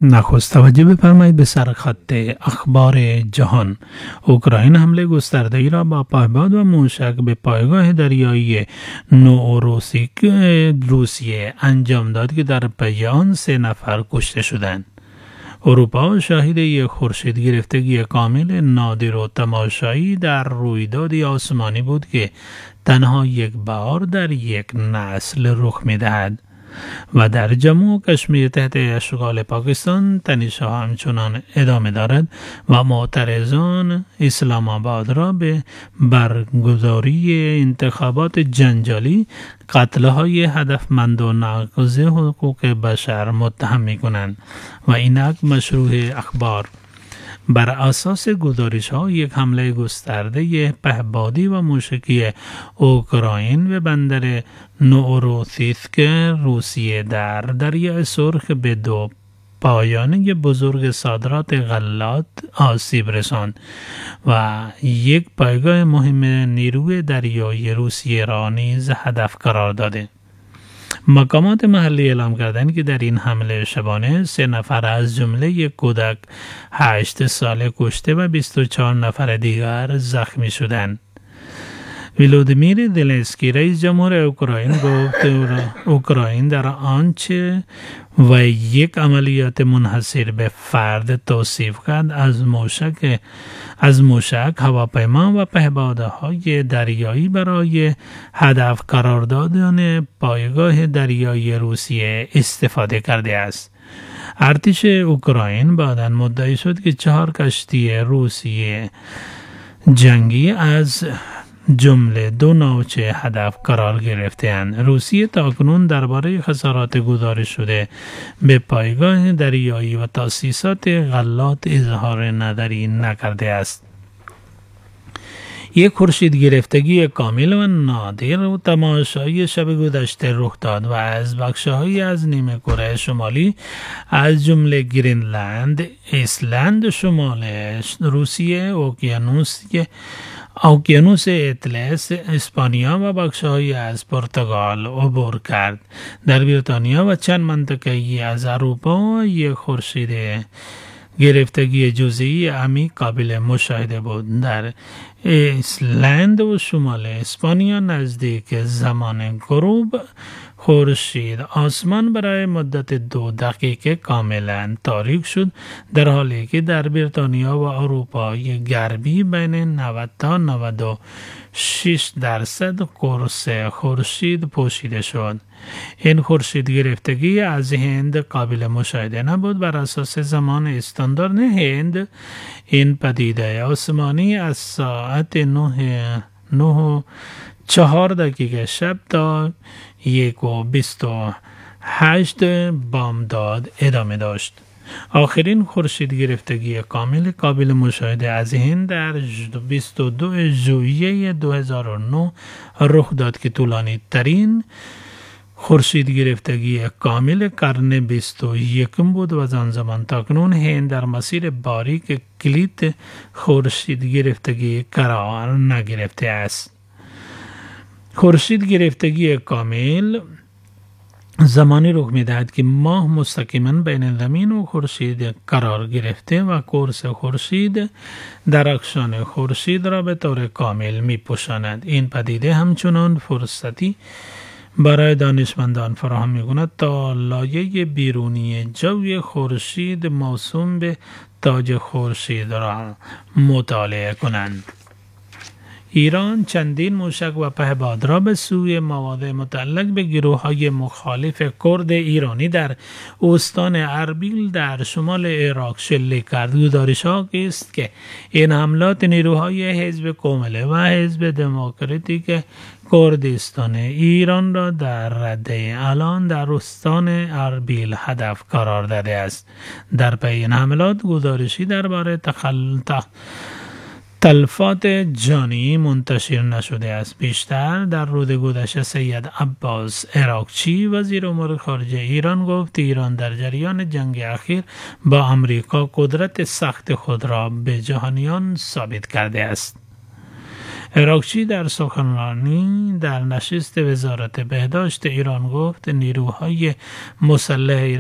نخست توجه بفرمایید به سرخط اخبار جهان. اوکراین حمله گسترده‌ای را با پایباد و موشک به پایگاه دریایی نوروسیک روسیه انجام داد که در پی آن 3 نفر کشته شدند. اروپا شاهد یک خورشید گرفتگی کامل نادر و تماشایی در رویدادی آسمانی بود که تنها یک بار در یک نسل رخ می‌دهد. و در جموں و کشمیر تحت اشغال پاکستان تنش‌ها همچنان ادامه دارد و معترضان اسلام آباد را به برگزاری انتخابات جنجالی، قتل‌های هدفمند و نقض حقوق بشر متهم می‌کنند. و اینک مشروع اخبار بر اساس گزارش‌ها یک حمله گسترده پهپادی و موشکی اوکراین به بندر نوروسیسک روسیه در دریای سرخ به 2 پایانه بزرگ صادرات غلات آسیب رساند و یک پایگاه مهم نیروی دریایی روسیه را نیز هدف قرار داده. مقامات محلی اعلام کردند که در این حمله شبانه 3 نفر از جمله یک کودک 8 ساله کشته و 24 نفر دیگر زخمی شدند. ولودیمیر زلنسکی رئیس جمهور اوکراین گفت اوکراین در آنچه و یک عملیات منحصر به فرد توصیف کرد از موشک، هواپیما و پهپادهای دریایی برای هدف قرار دادن پایگاه دریایی روسیه استفاده کرده است. ارتش اوکراین بعداً مدعی شد که 4 کشتی روسیه جنگی از جمله 2 ناوچه هدف قرار گرفته‌اند. روسیه تاکنون درباره خسارات گزارش شده به پایگاه دریایی و تاسیسات غلات اظهار نظری نکرده است. یک خورشید گرفتگی کامل و نادر و تماشایی شب گذشته رخ داد و از بخش‌هایی از نیمه کره شمالی از جمله گرینلند، ایسلند، شمال روسیه، اقیانوس اطلس، اسپانیا و بخش‌هایی از پرتغال عبور کرد. در بریتانیا و چند منطقه‌ای از اروپا یک خورشید گرفتگی جزئی عمیق قابل مشاهده بود. در ایسلند و شمال اسپانیا نزدیک زمان غروب خورشید آسمان برای مدت 2 دقیقه کاملا تاریک شد، در حالی که در بریتانیا و اروپای غربی بین 90 تا 96% قرص خورشید پوشیده شد. این خورشید گرفتگی از هند قابل مشاهده نبود. بر اساس زمان استاندارد هند این پدیده آسمانی از ساعت 9:04 شب تا 1:28 بامداد ادامه داشت. آخرین خورشید گرفتگی کامل قابل مشاهده از هند در 22 ژوئیه 2009 رخ داد که طولانی ترین خورشید گرفتگی کامل قرن 21 بود و از آن زمان تاکنون هند در مسیر باریک کلید خورشید گرفتگی قرار نگرفته است. خورشید گرفتگی کامل زمانی رخ می‌دهد که ماه مستقیما بین زمین و خورشید قرار گرفته و قرص خورشید درخشان خورشید را به طور کامل می‌پوشاند. این پدیده همچنان فرصتی برای دانشمندان فراهم می‌کند تا لایه بیرونی جوی خورشید موسوم به تاج خورشید را مطالعه کنند. ایران چندین موشک و پهپاد را به سوی مواد متعلق به گروه‌های مخالف کرد ایرانی در استان اربیل در شمال عراق شلیک کرد. گزارش‌ها است که این حملات نیروهای حزب کومله و حزب دموکراتیک کردستان ایران را در رده الان در استان اربیل هدف قرار داده است. در پی این حملات گزارشی درباره تلفات جانی منتشر نشده است. بیشتر در روز گذشته سید عباس عراقچی وزیر امور خارجه ایران گفت ایران در جریان جنگ اخیر با آمریکا قدرت سخت خود را به جهانیان ثابت کرده است. عراقچی در سخنرانی در نشست وزارت بهداشت ایران گفت نیروهای مسلح